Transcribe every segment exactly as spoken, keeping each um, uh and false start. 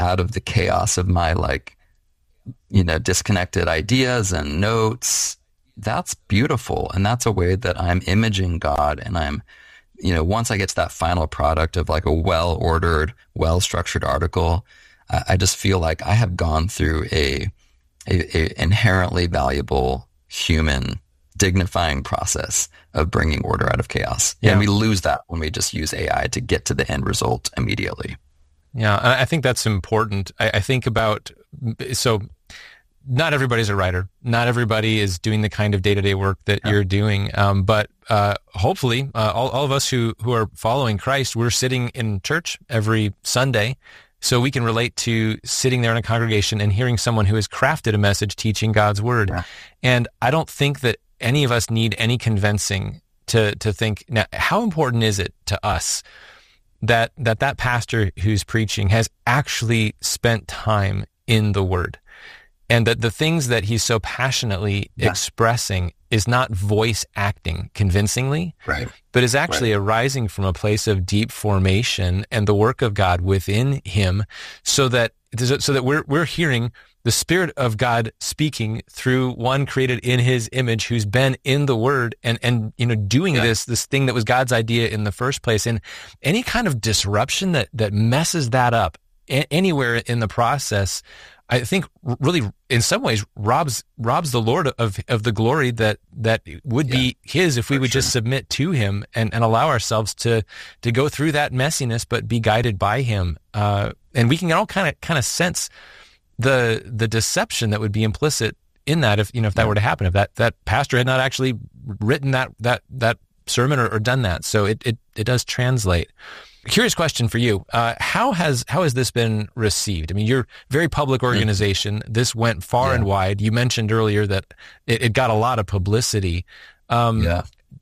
out of the chaos of my like, you know, disconnected ideas and notes. That's beautiful. And that's a way that I'm imaging God. And I'm, you know, once I get to that final product of like a well-ordered, well-structured article, I, I just feel like I have gone through a, a, a inherently valuable human dignifying process of bringing order out of chaos. Yeah. And we lose that when we just use A I to get to the end result immediately. Yeah, I think that's important. I, I think about, so not everybody's a writer. Not everybody is doing the kind of day-to-day work that yeah. you're doing. Um, but uh, hopefully, uh, all, all of us who, who are following Christ, we're sitting in church every Sunday, so we can relate to sitting there in a congregation and hearing someone who has crafted a message teaching God's word. Yeah. And I don't think that any of us need any convincing to to think, now, how important is it to us that that that pastor who's preaching has actually spent time in the Word, and that the things that he's so passionately yeah. expressing is not voice acting convincingly, right. but is actually right. arising from a place of deep formation and the work of God within him, so that so that we're we're hearing the Spirit of God speaking through one created in His image, who's been in the Word and, and you know, doing yeah. this this thing that was God's idea in the first place. And any kind of disruption that that messes that up a- anywhere in the process, I think really, in some ways, robs robs the Lord of of the glory that that would yeah, be His if we would sure. just submit to Him and, and allow ourselves to to go through that messiness, but be guided by Him. Uh, and we can all kind of kind of sense the the deception that would be implicit in that if you know if that yeah. were to happen, if that that pastor had not actually written that that that sermon or, or done that. So it it it does translate. Curious question for you. Uh, how has how has this been received? I mean, you're a very public organization. Mm-hmm. This went far yeah. and wide. You mentioned earlier that it, it got a lot of publicity. Um, yeah.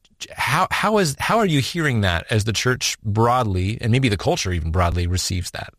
How how is how are you hearing that as the church broadly, and maybe the culture even broadly, receives that?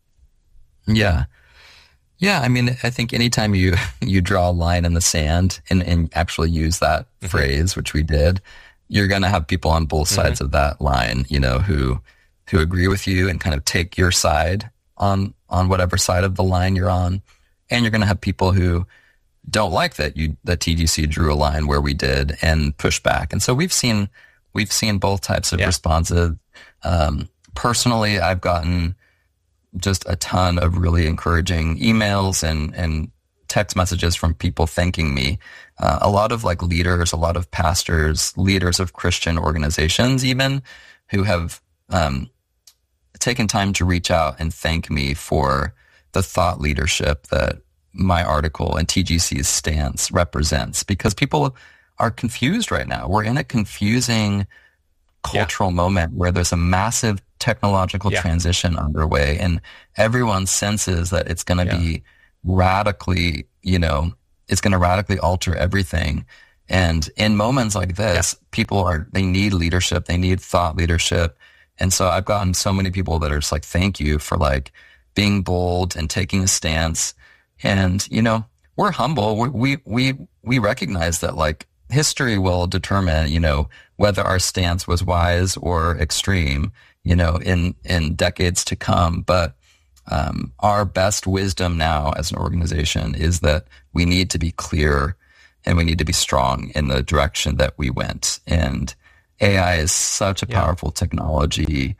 Yeah. Yeah, I mean, I think anytime you you draw a line in the sand and, and actually use that mm-hmm. phrase, which we did, you're going to have people on both sides mm-hmm. of that line, you know, who who agree with you and kind of take your side on on whatever side of the line you're on, and you're going to have people who don't like that you that T G C drew a line where we did and push back. And so we've seen we've seen both types of yeah. responses. Um, personally, I've gotten just a ton of really encouraging emails and, and text messages from people thanking me. Uh, a lot of like leaders, a lot of pastors, leaders of Christian organizations even, who have um, taken time to reach out and thank me for the thought leadership that my article and T G C's stance represents, because people are confused right now. We're in a confusing cultural yeah. moment where there's a massive technological yeah. transition underway, and everyone senses that it's going to yeah. be radically, you know, it's going to radically alter everything. And in moments like this, yeah. people are, they need leadership, they need thought leadership. And so I've gotten so many people that are just like, thank you for like being bold and taking a stance. And, you know, we're humble. We, we, we, we recognize that like history will determine, you know, whether our stance was wise or extreme, you know, in, in decades to come. But, um, our best wisdom now as an organization is that we need to be clear and we need to be strong in the direction that we went. And A I is such a powerful yeah. technology.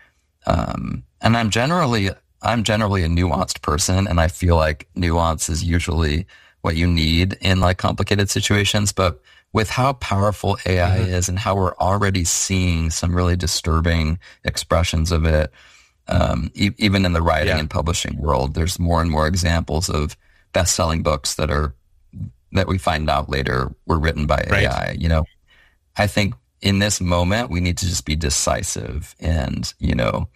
Um, and I'm generally, I'm generally a nuanced person, and I feel like nuance is usually what you need in like complicated situations. But with how powerful A I mm-hmm. is and how we're already seeing some really disturbing expressions of it, um, e- even in the writing yeah. and publishing world, there's more and more examples of best-selling books that are, that we find out later were written by right. A I. You know, I think in this moment, we need to just be decisive. And, you know,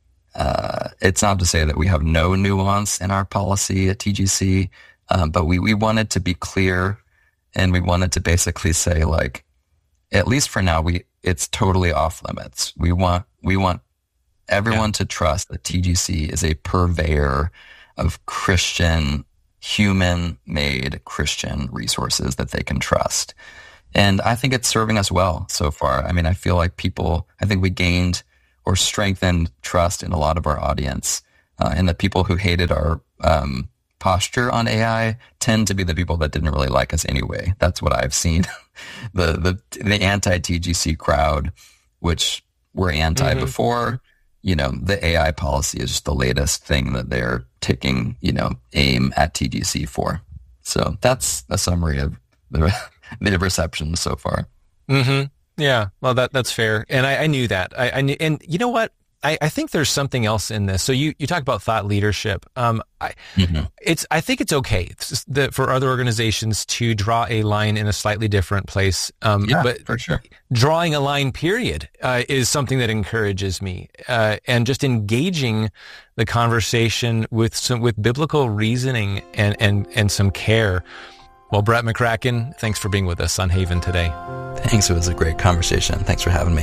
uh, it's not to say that we have no nuance in our policy at T G C, um, but we, we wanted to be clear, and we wanted to basically say, like, at least for now, we, it's totally off limits. We want, we want everyone yeah. to trust that T G C is a purveyor of Christian, human-made Christian resources that they can trust. And I think it's serving us well so far. I mean, I feel like people, I think we gained or strengthened trust in a lot of our audience, uh, and the people who hated our um, posture on A I tend to be the people that didn't really like us anyway. That's what I've seen. the the the anti-T G C crowd, which were anti mm-hmm. before, you know, the A I policy is just the latest thing that they're taking, you know, aim at T G C for. So that's a summary of the, the reception so far. Mm-hmm. Yeah, well, that that's fair, and I, I knew that. I, I knew, and you know what? I, I think there's something else in this. So you, you talk about thought leadership. Um, I, mm-hmm. it's I think it's okay it's the, for other organizations to draw a line in a slightly different place. Um, yeah, but for sure. Drawing a line, period, uh, is something that encourages me, uh, and just engaging the conversation with some with biblical reasoning and and and some care. Well, Brett McCracken, thanks for being with us on Haven today. Thanks. It was a great conversation. Thanks for having me.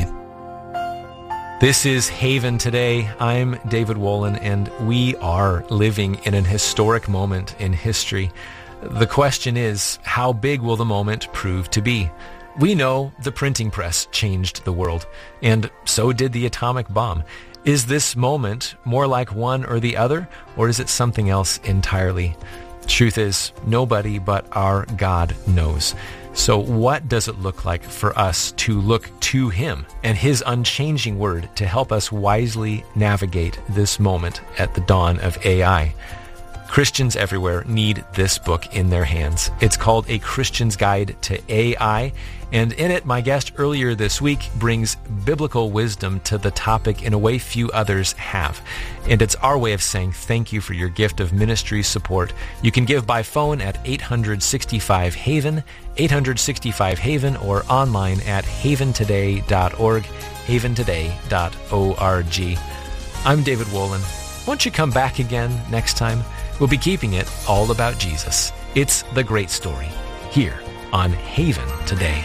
This is Haven Today. I'm David Wolin, and we are living in an historic moment in history. The question is, how big will the moment prove to be? We know the printing press changed the world, and so did the atomic bomb. Is this moment more like one or the other, or is it something else entirely? Truth is, nobody but our God knows. So what does it look like for us to look to Him and His unchanging word to help us wisely navigate this moment at the dawn of A I? Christians everywhere need this book in their hands. It's called A Christian's Guide to A I, and in it, my guest earlier this week brings biblical wisdom to the topic in a way few others have. And it's our way of saying thank you for your gift of ministry support. You can give by phone at eight hundred sixty-five Haven, eight hundred sixty-five Haven, or online at haven today dot org, haven today dot org. I'm David Wolin. Won't you come back again next time? We'll be keeping it all about Jesus. It's the great story here on Haven Today.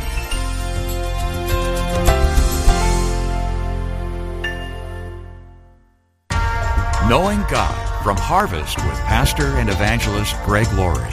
Knowing God from Harvest with pastor and evangelist Greg Laurie.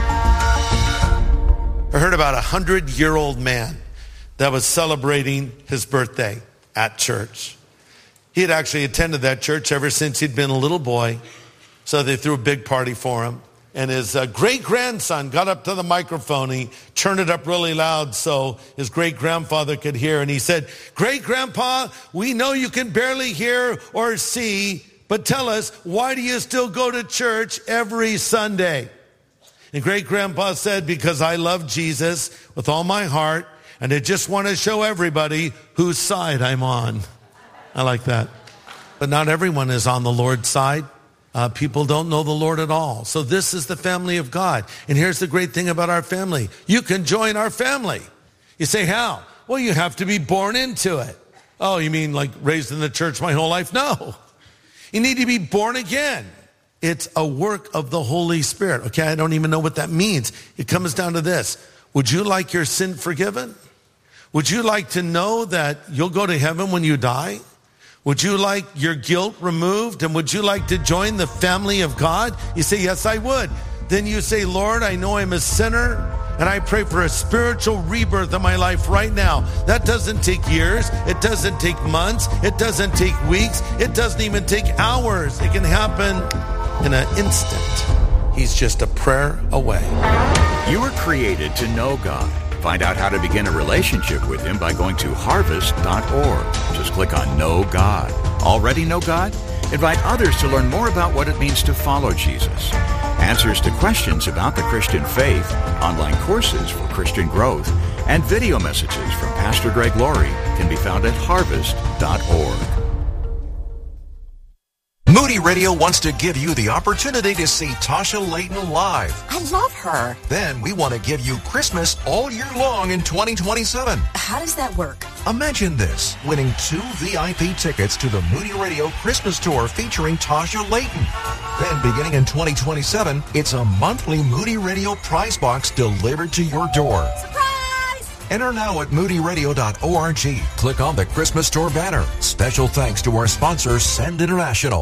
I heard about a hundred-year-old man that was celebrating his birthday at church. He had actually attended that church ever since he'd been a little boy. So they threw a big party for him. And his uh, great-grandson got up to the microphone. He turned it up really loud so his great-grandfather could hear. And he said, "Great-grandpa, we know you can barely hear or see, but tell us, why do you still go to church every Sunday?" And great-grandpa said, "Because I love Jesus with all my heart, and I just want to show everybody whose side I'm on." I like that. But not everyone is on the Lord's side. Uh, people don't know the Lord at all. So this is the family of God. And here's the great thing about our family. You can join our family. You say, how? Well, you have to be born into it. Oh, you mean like raised in the church my whole life? No. You need to be born again. It's a work of the Holy Spirit. Okay, I don't even know what that means. It comes down to this. Would you like your sin forgiven? Would you like to know that you'll go to heaven when you die? Would you like your guilt removed? And would you like to join the family of God? You say, yes, I would. Then you say, Lord, I know I'm a sinner, and I pray for a spiritual rebirth in my life right now. That doesn't take years. It doesn't take months. It doesn't take weeks. It doesn't even take hours. It can happen in an instant. He's just a prayer away. You were created to know God. Find out how to begin a relationship with Him by going to harvest dot org. Just click on Know God. Already know God? Invite others to learn more about what it means to follow Jesus. Answers to questions about the Christian faith, online courses for Christian growth, and video messages from Pastor Greg Laurie can be found at harvest dot org. Moody Radio wants to give you the opportunity to see Tasha Layton live. I love her. Then we want to give you Christmas all year long in twenty twenty-seven. How does that work? Imagine this, winning two V I P tickets to the Moody Radio Christmas Tour featuring Tasha Layton. Then beginning in twenty twenty-seven, it's a monthly Moody Radio prize box delivered to your door. Surprise! Enter now at moody radio dot org. Click on the Christmas Tour banner. Special thanks to our sponsor, Send International.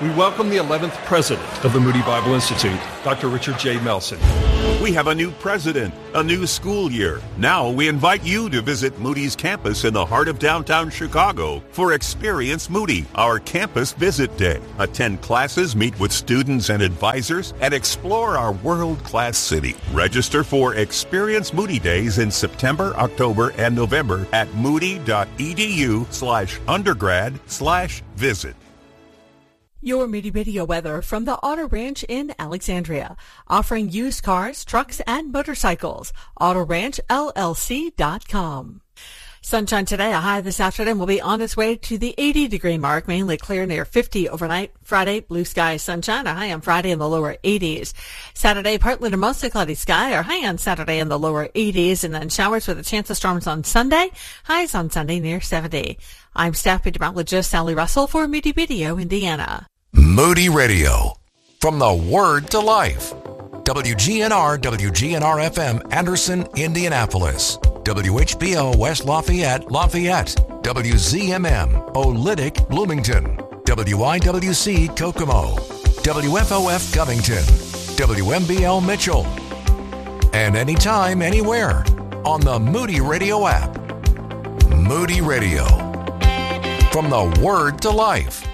We welcome the eleventh president of the Moody Bible Institute, Doctor Richard J. Melson. We have a new president, a new school year. Now we invite you to visit Moody's campus in the heart of downtown Chicago for Experience Moody, our campus visit day. Attend classes, meet with students and advisors, and explore our world-class city. Register for Experience Moody Days in September, October, and November at moody.edu slash undergrad slash visit. Your Moody Radio weather from the Auto Ranch in Alexandria, offering used cars, trucks, and motorcycles. auto ranch L L C dot com. Sunshine today, a high this afternoon will be on its way to the eighty degree mark, mainly clear near fifty overnight. Friday, blue sky, sunshine, a high on Friday in the lower eighties. Saturday, partly to mostly cloudy sky, a high on Saturday in the lower eighties, and then showers with a chance of storms on Sunday, highs on Sunday near seventy. I'm staff meteorologist Sally Russell for Moody Radio, Indiana. Moody Radio, from the Word to Life. W G N R, W G N R F M, Anderson, Indianapolis. W H B O, West Lafayette, Lafayette. W Z M M, Olytic, Bloomington. W I W C, Kokomo. W F O F, Covington. W M B L, Mitchell. And anytime, anywhere, on the Moody Radio app. Moody Radio, from the Word to Life.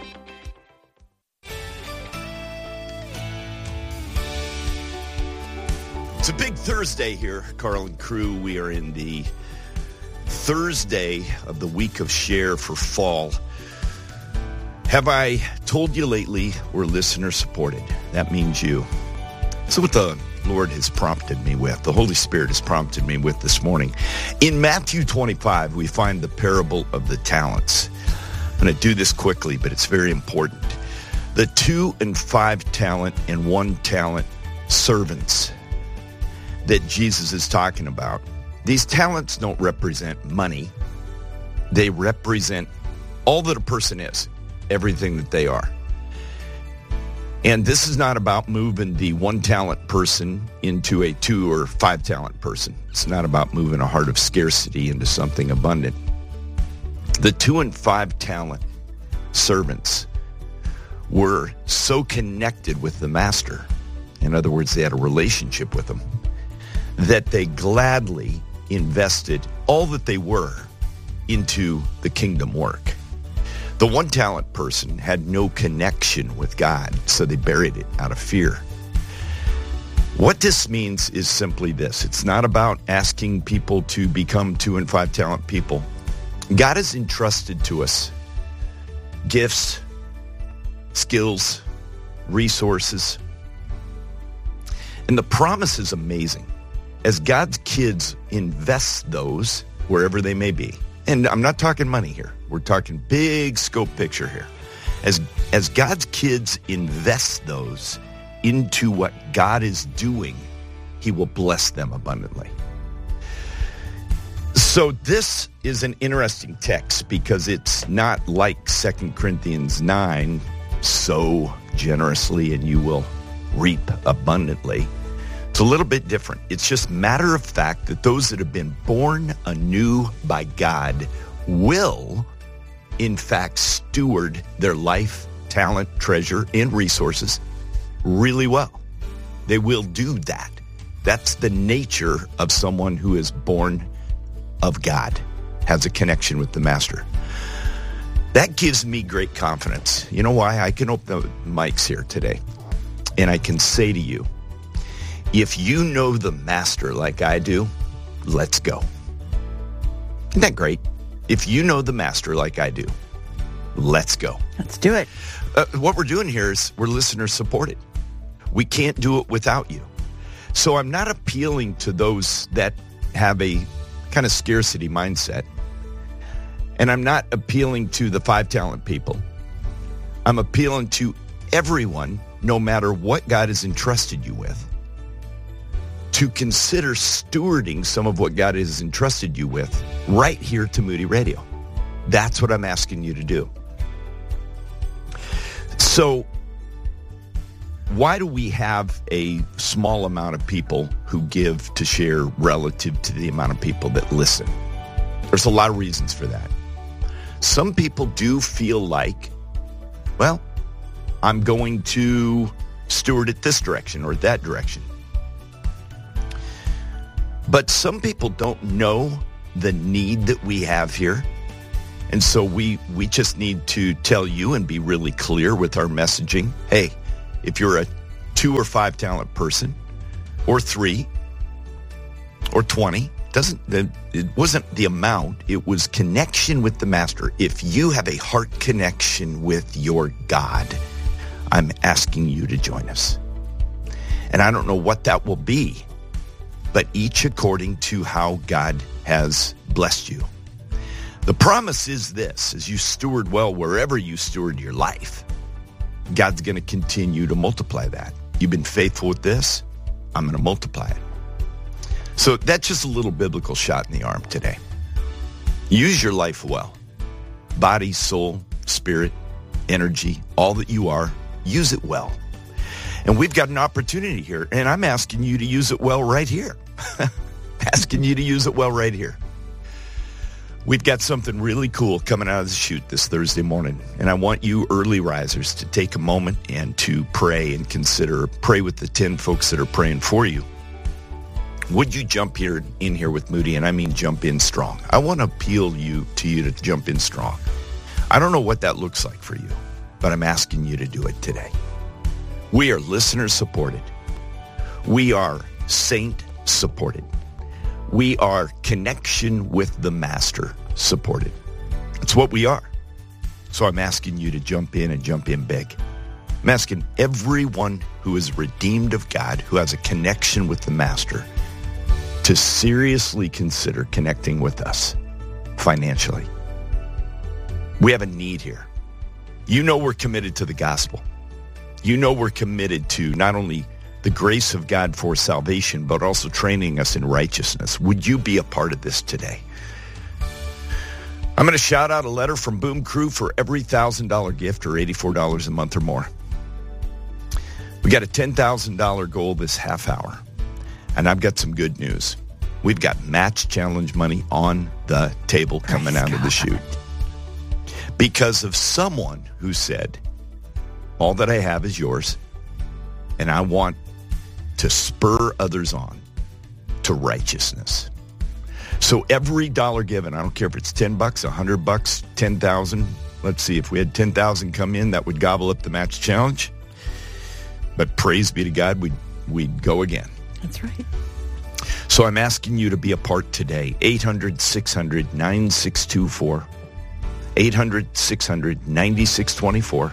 It's a big Thursday here, Carl and crew. We are in the Thursday of the week of Share for fall. Have I told you lately we're listener supported? That means you. That's what the Lord has prompted me with. The Holy Spirit has prompted me with this morning. In Matthew twenty-five, we find the parable of the talents. I'm going to do this quickly, but it's very important. The two and five talent and one talent servants that Jesus is talking about. These talents don't represent money. They represent all that a person is, everything that they are. And this is not about moving the one talent person into a two or five talent person. It's not about moving a heart of scarcity into something abundant. The two and five talent servants were so connected with the master. In other words, they had a relationship with him, that they gladly invested all that they were into the kingdom work. The one talent person had no connection with God, so they buried it out of fear. What this means is simply this. It's not about asking people to become two and five talent people. God has entrusted to us gifts, skills, resources, and the promise is amazing. As God's kids invest those wherever they may be, and I'm not talking money here, we're talking big scope picture here. As, as God's kids invest those into what God is doing, he will bless them abundantly. So this is an interesting text because it's not like Second Corinthians nine, sow generously and you will reap abundantly. It's a little bit different. It's just matter of fact that those that have been born anew by God will, in fact, steward their life, talent, treasure, and resources really well. They will do that. That's the nature of someone who is born of God, has a connection with the Master. That gives me great confidence. You know why? I can open the mics here today, and I can say to you, if you know the Master like I do, let's go. Isn't that great? If you know the Master like I do, let's go. Let's do it. Uh, what we're doing here is we're listener supported. We can't do it without you. So I'm not appealing to those that have a kind of scarcity mindset. And I'm not appealing to the five talent people. I'm appealing to everyone, no matter what God has entrusted you with, to consider stewarding some of what God has entrusted you with right here to Moody Radio. That's what I'm asking you to do. So why do we have a small amount of people who give to Share relative to the amount of people that listen? There's a lot of reasons for that. Some people do feel like, well, I'm going to steward it this direction or that direction. But some people don't know the need that we have here. And so we, we just need to tell you and be really clear with our messaging. Hey, if you're a two or five talent person, or three, or twenty, doesn't it wasn't the amount, it was connection with the master. If you have a heart connection with your God, I'm asking you to join us. And I don't know what that will be, but each according to how God has blessed you. The promise is this: as you steward well wherever you steward your life, God's going to continue to multiply that. You've been faithful with this, I'm going to multiply it. So that's just a little biblical shot in the arm today. Use your life well. Body, soul, spirit, energy, all that you are, use it well. And we've got an opportunity here, and I'm asking you to use it well right here. Asking you to use it well right here. We've got something really cool coming out of the chute this Thursday morning, and I want you early risers to take a moment and to pray and consider, pray with the ten folks that are praying for you. Would you jump here in here with Moody? And I mean jump in strong. I want to appeal you to you to jump in strong. I don't know what that looks like for you, but I'm asking you to do it today. We are listener supported. We are saint supported. We are connection with the master supported. It's what we are. So I'm asking you to jump in and jump in big. I'm asking everyone who is redeemed of God, who has a connection with the master, to seriously consider connecting with us financially. We have a need here. You know we're committed to the gospel. You know we're committed to not only the grace of God for salvation, but also training us in righteousness. Would you be a part of this today? I'm going to shout out a letter from Boom Crew for every one thousand dollars gift or eighty-four dollars a month or more. We got a ten thousand dollars goal this half hour. And I've got some good news. We've got match challenge money on the table coming out of the chute. Because of someone who said, all that I have is yours, and I want to spur others on to righteousness. So every dollar given, I don't care if it's ten bucks, a hundred bucks, ten thousand. Let's see, if we had ten thousand come in, that would gobble up the match challenge. But praise be to God, we'd, we'd go again. That's right. So I'm asking you to be a part today. eight hundred, six hundred, nine six two four. eight hundred, six hundred, nine six two four.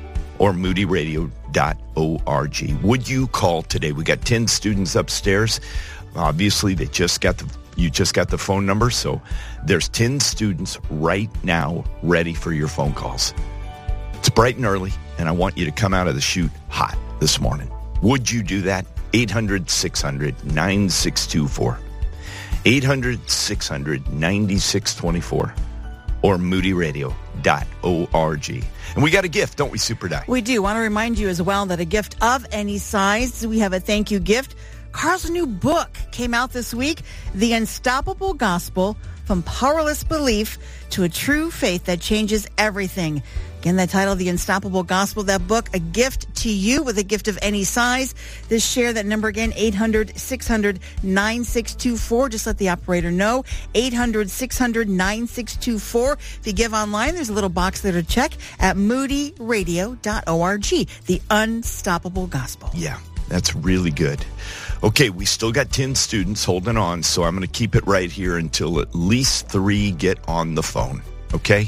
Or moody radio dot org. Would you call today? We got ten students upstairs. Obviously, they just got the you just got the phone number, so there's ten students right now ready for your phone calls. It's bright and early, and I want you to come out of the chute hot this morning. Would you do that? eight hundred, six hundred, nine six two four. eight hundred, six hundred, nine six two four. Or moody radio dot org. And we got a gift, don't we, Super Di? We do. Want to remind you as well that a gift of any size, we have a thank you gift. Carl's new book came out this week, The Unstoppable Gospel, From Powerless Belief to a True Faith That Changes Everything. Again, that title, The Unstoppable Gospel, that book, a gift to you with a gift of any size. This share that number again, eight hundred, six hundred, nine six two four. Just let the operator know, eight hundred, six hundred, nine six two four. If you give online, there's a little box there to check at moody radio dot org. The Unstoppable Gospel. Yeah, that's really good. Okay, we still got ten students holding on, so I'm going to keep it right here until at least three get on the phone, okay?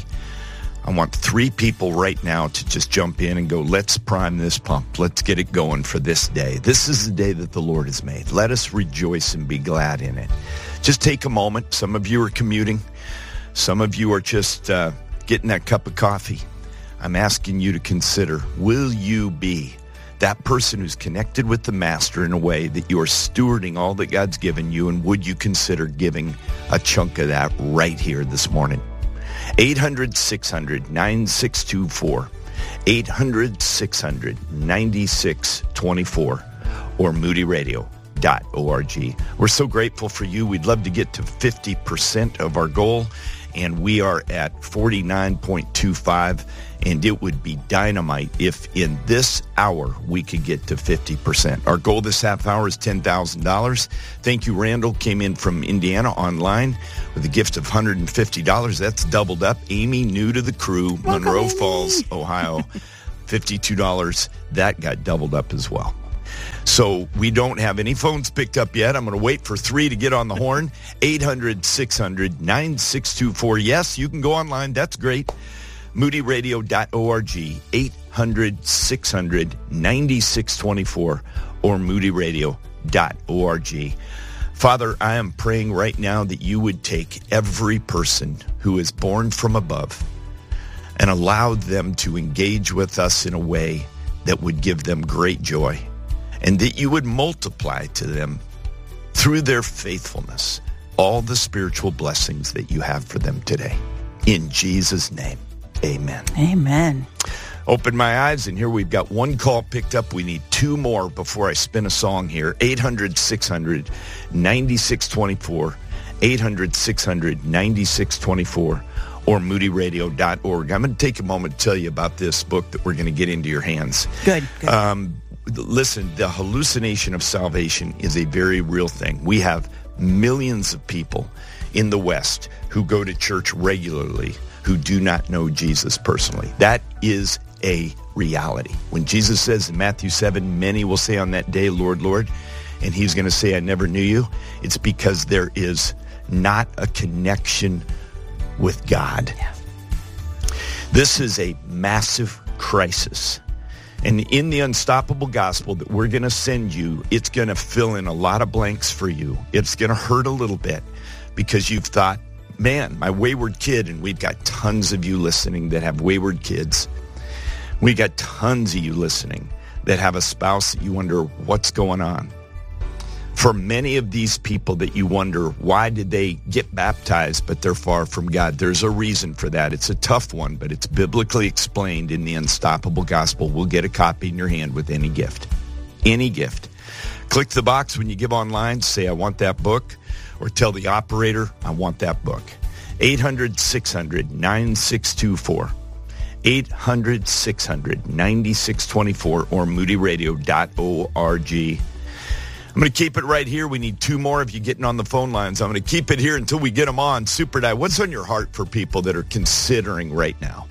I want three people right now to just jump in and go, let's prime this pump. Let's get it going for this day. This is the day that the Lord has made. Let us rejoice and be glad in it. Just take a moment. Some of you are commuting. Some of you are just uh, getting that cup of coffee. I'm asking you to consider, will you be that person who's connected with the Master in a way that you are stewarding all that God's given you, and would you consider giving a chunk of that right here this morning? eight hundred, six hundred, nine six two four. eight hundred, six hundred, nine six two four. Or moody radio dot org. We're so grateful for you. We'd love to get to fifty percent of our goal. and we are at forty-nine point two five, and it would be dynamite if in this hour we could get to fifty percent. Our goal this half hour is ten thousand dollars. Thank you, Randall, came in from Indiana online with a gift of one hundred fifty dollars. That's doubled up. Amy, new to the crew, Welcome, Monroe Amy. Falls, Ohio, fifty-two dollars. That got doubled up as well. So we don't have any phones picked up yet. I'm going to wait for three to get on the horn. eight hundred, six hundred, nine six two four. Yes, you can go online. That's great. moody radio dot org, eight hundred, six hundred, ninety-six twenty-four, or moody radio dot org. Father, I am praying right now that you would take every person who is born from above and allow them to engage with us in a way that would give them great joy, and that you would multiply to them through their faithfulness all the spiritual blessings that you have for them today. In Jesus' name, amen. Amen. Open my eyes, and here we've got one call picked up. We need two more before I spin a song here. eight hundred, six hundred, ninety-six twenty-four, eight hundred, six hundred, ninety-six twenty-four, or moody radio dot org. I'm going to take a moment to tell you about this book that we're going to get into your hands. Good. good. Um, listen, the hallucination of salvation is a very real thing. We have millions of people in the West who go to church regularly who do not know Jesus personally. That is a reality. When Jesus says in Matthew seven, many will say on that day, Lord, Lord, and he's going to say, I never knew you, it's because there is not a connection with God. Yeah. This is a massive crisis. And in the Unstoppable Gospel that we're going to send you, it's going to fill in a lot of blanks for you. It's going to hurt a little bit because you've thought, man, my wayward kid, and we've got tons of you listening that have wayward kids. We got tons of you listening that have a spouse that you wonder what's going on. For many of these people that you wonder, why did they get baptized, but they're far from God? There's a reason for that. It's a tough one, but it's biblically explained in the Unstoppable Gospel. We'll get a copy in your hand with any gift. Any gift. Click the box when you give online, say, I want that book, or tell the operator, I want that book. eight hundred, six hundred, nine six two four. eight hundred, six hundred, ninety-six twenty-four, or moody radio dot org. I'm going to keep it right here. We need two more of you getting on the phone lines. I'm going to keep it here until we get them on. Super Dad, what's on your heart for people that are considering right now?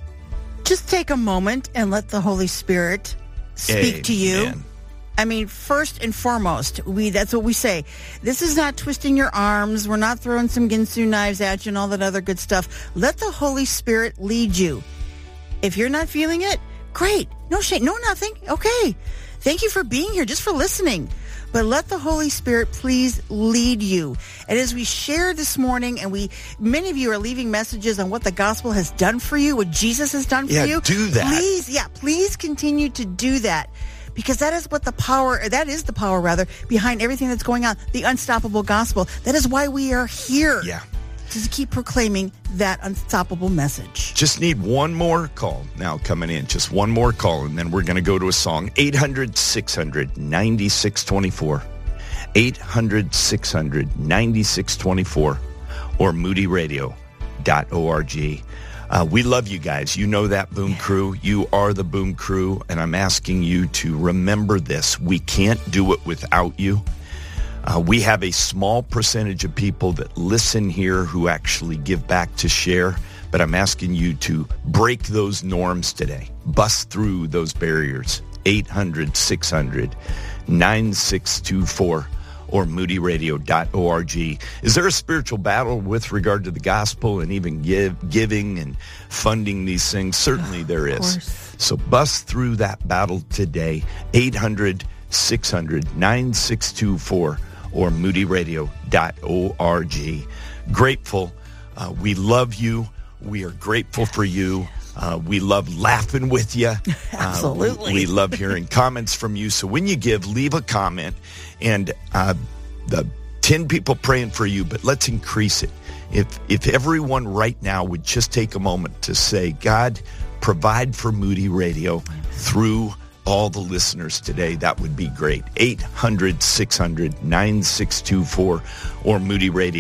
Just take a moment and let the Holy Spirit speak Amen. to you. I mean, first and foremost, we that's what we say. This is not twisting your arms. We're not throwing some Ginsu knives at you and all that other good stuff. Let the Holy Spirit lead you. If you're not feeling it, great. No shame. No nothing. Okay. Thank you for being here, just for listening. But let the Holy Spirit please lead you. And as we share this morning, and we, many of you are leaving messages on what the gospel has done for you, what Jesus has done for Yeah, you. do that. Please, yeah, please continue to do that. Because that is what the power, that is the power, rather, behind everything that's going on. The unstoppable gospel. That is why we are here. Yeah. To keep proclaiming that unstoppable message. Just need one more call now coming in. Just one more call, and then we're going to go to a song. eight hundred, six hundred, ninety-six twenty-four. eight hundred, six hundred, ninety-six twenty-four. Or moody radio dot org. Uh, we love you guys. You know that, Boom Crew. You are the Boom Crew, and I'm asking you to remember this. We can't do it without you. Uh, we have a small percentage of people that listen here who actually give back to share, but I'm asking you to break those norms today. Bust through those barriers. eight hundred, six hundred, nine six two four or moody radio dot org. Is there a spiritual battle with regard to the gospel and even give, giving and funding these things? Certainly there is. So bust through that battle today. eight hundred, six hundred, nine six two four or moody radio dot org. Grateful. Uh, we love you. We are grateful for you. Uh, we love laughing with you. Absolutely. Uh, we, we love hearing comments from you. So when you give, leave a comment. And uh, the ten people praying for you, but let's increase it. If if everyone right now would just take a moment to say, God, provide for Moody Radio through all the listeners today, that would be great. eight hundred, six hundred, nine six two four or moody radio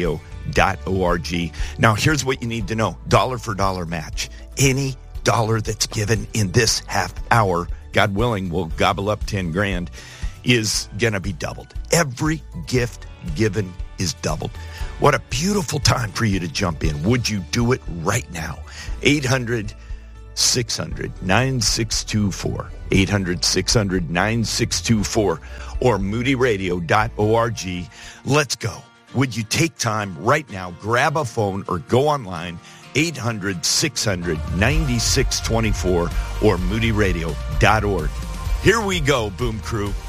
dot org. Now, here's what you need to know. Dollar for dollar match. Any dollar that's given in this half hour, God willing, will gobble up ten grand, is going to be doubled. Every gift given is doubled. What a beautiful time for you to jump in. Would you do it right now? eight hundred, six hundred, nine six two four. eight hundred, six hundred, nine six two four or moody radio dot org. Let's go. Would you take time right now, grab a phone or go online, eight hundred, six hundred, nine six two four or moody radio dot org. Here we go, Boom Crew.